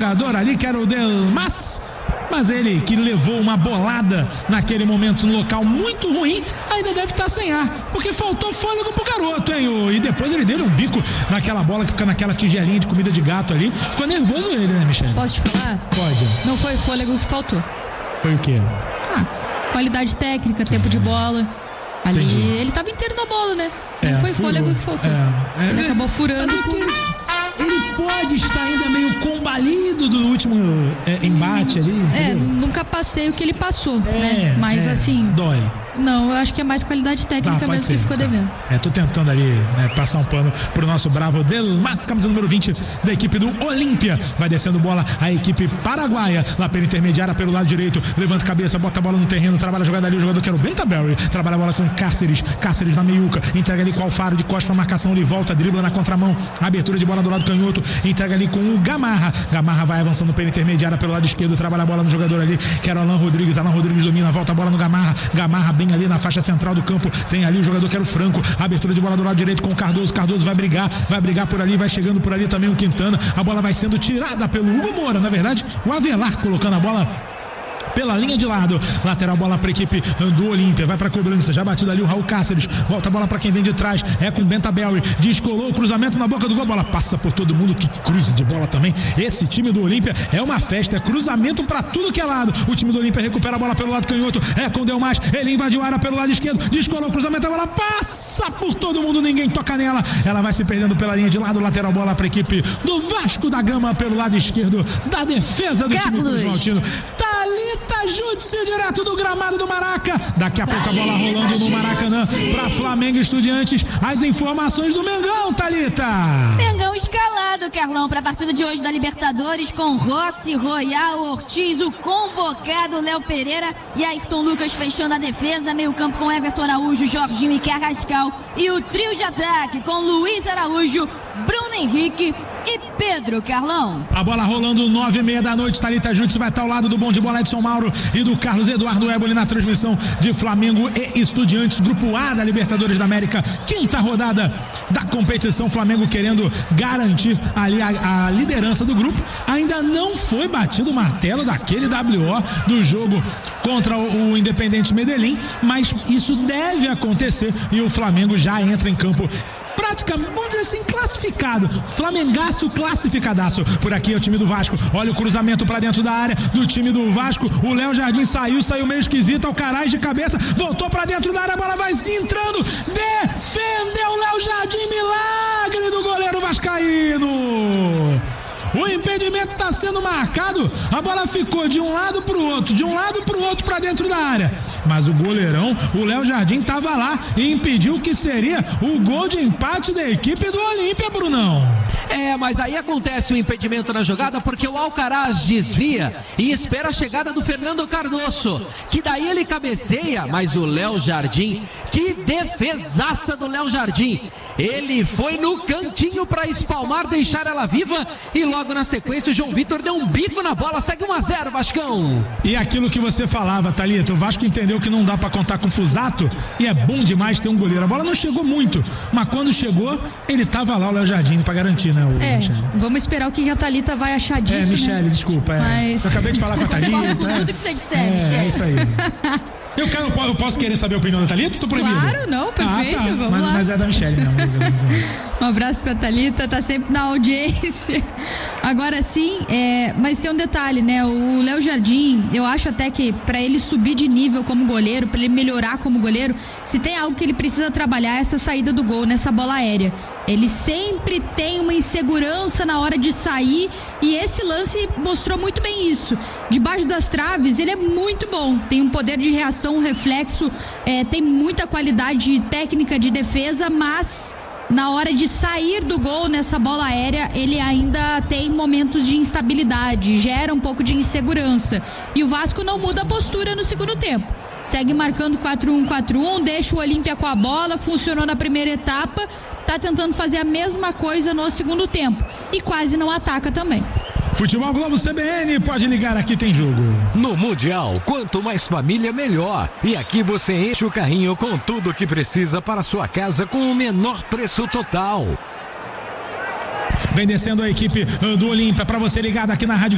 jogador ali, que era o Delmas. Mas ele, que levou uma bolada naquele momento no local muito ruim, ainda deve estar sem ar, porque faltou fôlego pro garoto, hein? E depois ele deu um bico naquela bola que fica naquela tigelinha de comida de gato ali. Ficou nervoso ele, né, Michele? Posso te falar? Pode. Não foi fôlego que faltou. Foi o quê? Qualidade técnica, tempo de bola. Ali, Entendi. ele tava inteiro na bola, né? Não foi fôlego que faltou. Ele acabou furando. Ele pode estar ainda meio combalido do último embate ali. Nunca passei o que ele passou, né? Mas assim. Dói. Não, eu acho que é mais qualidade técnica mesmo que ficou devendo. Tô tentando ali passar um pano pro nosso bravo Delmas, camisa número 20 da equipe do Olímpia. Vai descendo bola a equipe paraguaia, lá pela intermediária, pelo lado direito. Levanta a cabeça, bota a bola no terreno, trabalha a jogada ali. O jogador que era o Bentaberry, trabalha a bola com Cáceres na meiuca, entrega ali com o Alfaro de costas pra marcação. Ele volta, dribla na contramão, abertura de bola do lado canhoto, entrega ali com o Gamarra. Gamarra vai avançando pela intermediária, pelo lado esquerdo, trabalha a bola no jogador ali, que era o Alan Rodrigues. Alan Rodrigues domina, volta a bola no Gamarra. Gamarra bem ali na faixa central do campo, tem ali o jogador que era o Franco, abertura de bola do lado direito com o Cardoso vai brigar por ali, vai chegando por ali também o Quintana, a bola vai sendo tirada pelo Hugo Moura, na verdade o Avelar colocando a bola pela linha de lado, lateral bola para a equipe do Olímpia, vai para cobrança, já batido ali o Raul Cáceres, volta a bola para quem vem de trás, com Bentaberry, descolou o cruzamento na boca do gol, a bola passa por todo mundo, que cruze de bola também. Esse time do Olímpia é uma festa, é cruzamento para tudo que é lado. O time do Olímpia recupera a bola pelo lado canhoto, com o Delmas, ele invadiu a área pelo lado esquerdo, descolou o cruzamento, a bola passa por todo mundo, ninguém toca nela, ela vai se perdendo pela linha de lado, lateral bola para a equipe do Vasco da Gama pelo lado esquerdo da defesa do time do Altino. Thalita Júdice, direto do gramado do Maraca. Daqui a pouco a bola rolando no Maracanã para Flamengo e Estudiantes. As informações do Mengão, Thalita. Mengão escalado, Carlão, para a partida de hoje da Libertadores, com Rossi, Royal, Ortiz, o convocado Léo Pereira e Ayrton Lucas fechando a defesa. Meio campo com Everton Araújo, Jorginho e Carrascal. E o trio de ataque com Luiz Araújo, Bruno Henrique e Pedro, Carlão. A bola rolando 9h30 da noite. Thalita Júdice vai estar ao lado do bom de bola Edson Mauro e do Carlos Eduardo Éboli na transmissão de Flamengo e Estudiantes, Grupo A da Libertadores da América, quinta rodada da competição. Flamengo querendo garantir ali a liderança do grupo. Ainda não foi batido o martelo daquele WO do jogo contra o Independente Medellín, mas isso deve acontecer e o Flamengo já entra em campo praticamente, vamos dizer assim, classificado. Flamengaço classificadaço. Por aqui é o time do Vasco. Olha o cruzamento pra dentro da área do time do Vasco. O Léo Jardim saiu meio esquisito. Alcaraz de cabeça, voltou pra dentro da área. A bola vai entrando. Defendeu o Léo Jardim. Milagre do goleiro vascaíno. O impedimento está sendo marcado, a bola ficou de um lado pro outro para dentro da área. Mas o goleirão, o Léo Jardim, estava lá e impediu o que seria o gol de empate da equipe do Olímpia, Brunão. Mas aí acontece o impedimento na jogada porque o Alcaraz desvia e espera a chegada do Fernando Cardoso, que daí ele cabeceia, mas o Léo Jardim, que defesaça do Léo Jardim, ele foi no cantinho para espalmar, deixar ela viva e logo na sequência o João Vitor deu um bico na bola, segue 1-0 Vascão. E aquilo que você falava, Thalita, o Vasco entendeu que não dá para contar com Fusato e é bom demais ter um goleiro. A bola não chegou muito, mas quando chegou, ele tava lá, o Léo Jardim, para garantir, né? Vamos esperar o que a Thalita vai achar disso, Michele, né? Desculpa, Mas... eu acabei de falar com a Thalita. Tudo que você disser, Michele. É isso aí. Eu posso querer saber a opinião da Thalita? Tô proibido. Claro, não, perfeito, vamos lá. Mas é da Michele mesmo. Um abraço pra Thalita, tá sempre na audiência. Agora sim, mas tem um detalhe, né? O Léo Jardim, eu acho até que pra ele subir de nível como goleiro, pra ele melhorar como goleiro, se tem algo que ele precisa trabalhar, é essa saída do gol, nessa bola aérea. Ele sempre tem uma insegurança na hora de sair e esse lance mostrou muito bem isso. Debaixo das traves, ele é muito bom, tem um poder de reação, um reflexo, tem muita qualidade técnica de defesa, mas na hora de sair do gol nessa bola aérea, ele ainda tem momentos de instabilidade, gera um pouco de insegurança. E o Vasco não muda a postura no segundo tempo. Segue marcando 4-1-4-1, deixa o Olímpia com a bola, funcionou na primeira etapa, tá tentando fazer a mesma coisa no segundo tempo. E quase não ataca também. Futebol Globo CBN, pode ligar, aqui tem jogo. No Mundial, quanto mais família, melhor. E aqui você enche o carrinho com tudo que precisa para sua casa com o menor preço total. Vem descendo a equipe do Olímpia, para você ligado aqui na Rádio